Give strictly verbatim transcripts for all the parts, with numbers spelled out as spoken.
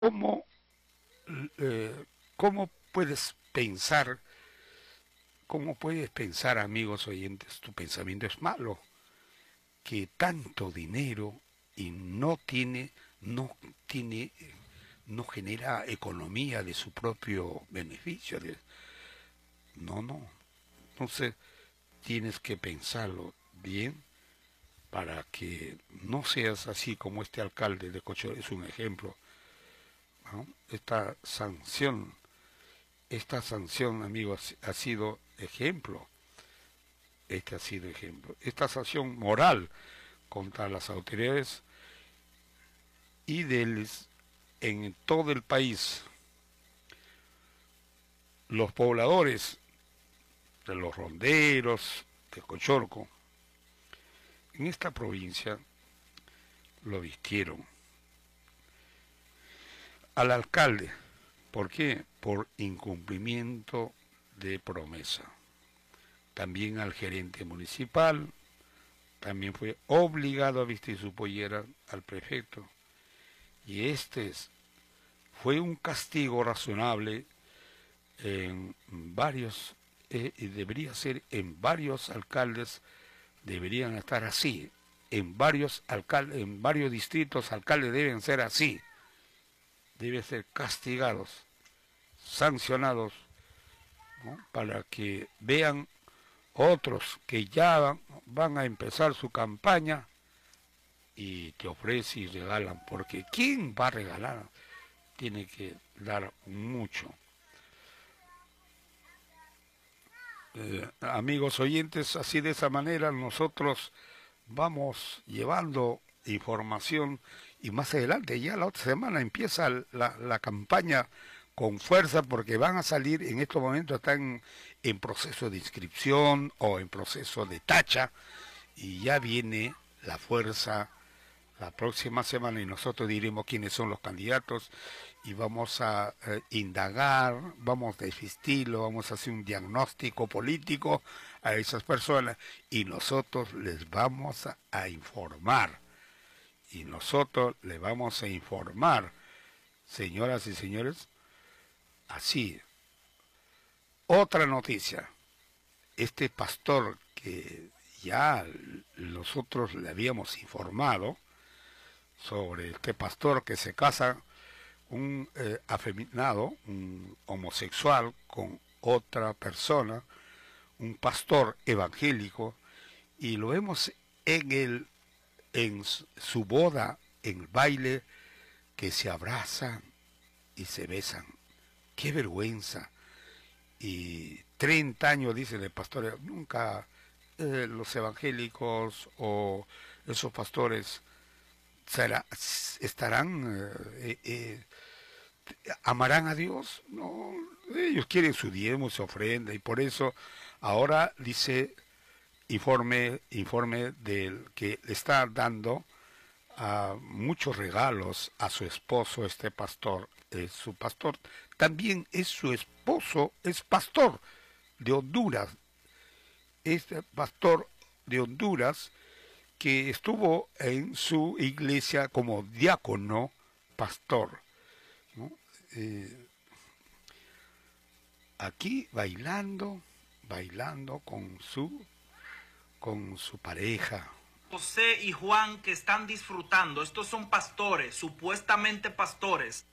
¿Cómo, eh, cómo puedes pensar, cómo puedes pensar, amigos oyentes, tu pensamiento es malo, que tanto dinero y no tiene, no tiene, no genera economía de su propio beneficio? De, no, no. Entonces tienes que pensarlo bien para que no seas así como este alcalde de Cocho es un ejemplo, ¿no? Esta sanción, esta sanción, amigos, ha sido ejemplo, este ha sido ejemplo, esta sanción moral contra las autoridades y del, en todo el país, los pobladores de los ronderos, de Cochorco, en esta provincia lo vistieron al alcalde. ¿Por qué? Por incumplimiento de promesa. También al gerente municipal, también fue obligado a vestir su pollera al prefecto. Y este es, fue un castigo razonable en varios, eh, y debería ser en varios alcaldes, deberían estar así. En varios alcaldes, en varios distritos alcaldes deben ser así. Deben ser castigados, sancionados, ¿no? Para que vean otros que ya van, van a empezar su campaña y te ofrecen y regalan, porque ¿quién va a regalar? Tiene que dar mucho. Eh, amigos oyentes, así de esa manera nosotros vamos llevando información y más adelante, ya la otra semana empieza la, la campaña con fuerza porque van a salir, en estos momentos están en proceso de inscripción o en proceso de tacha y ya viene la fuerza la próxima semana y nosotros diremos quiénes son los candidatos y vamos a eh, indagar, vamos a desvistirlo, vamos a hacer un diagnóstico político a esas personas y nosotros les vamos a, a informar. Y nosotros les vamos a informar, señoras y señores, así. Otra noticia, este pastor que ya nosotros le habíamos informado sobre este pastor que se casa, un eh, afeminado, un homosexual con otra persona, un pastor evangélico, y lo vemos en el en su boda, en el baile, que se abrazan y se besan. ¡Qué vergüenza! Y treinta años, dice el pastor, nunca eh, los evangélicos o esos pastores será, estarán, eh, eh, amarán a Dios. No, ellos quieren su diezmo, su ofrenda, y por eso ahora dice, informe, informe del que le está dando a muchos regalos a su esposo, este pastor, es su pastor, también es su esposo, es pastor de Honduras, este pastor de Honduras que estuvo en su iglesia como diácono, pastor, ¿no? Eh, aquí bailando, bailando con su, con su pareja. José y Juan que están disfrutando, estos son pastores, supuestamente pastores.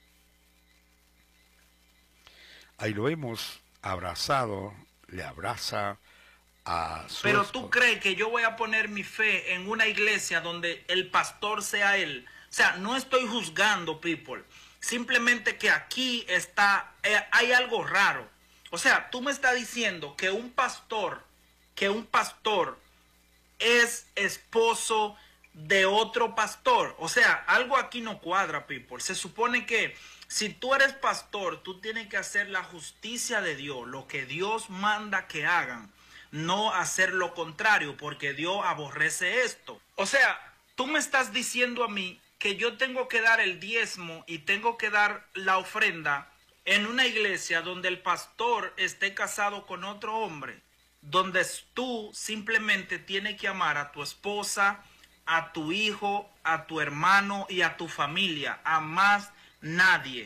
Ahí lo hemos abrazado, le abraza a su Pero esposa. tú crees que yo voy a poner mi fe en una iglesia donde el pastor sea él. O sea, no estoy juzgando, people. Simplemente que aquí está, eh, hay algo raro. O sea, tú me estás diciendo que un pastor, que un pastor es esposo de otro pastor. O sea, algo aquí no cuadra, people. Se supone que si tú eres pastor, tú tienes que hacer la justicia de Dios, lo que Dios manda que hagan, no hacer lo contrario, porque Dios aborrece esto. O sea, tú me estás diciendo a mí que yo tengo que dar el diezmo y tengo que dar la ofrenda en una iglesia donde el pastor esté casado con otro hombre, donde tú simplemente tienes que amar a tu esposa, a tu hijo, a tu hermano y a tu familia, a más nadie.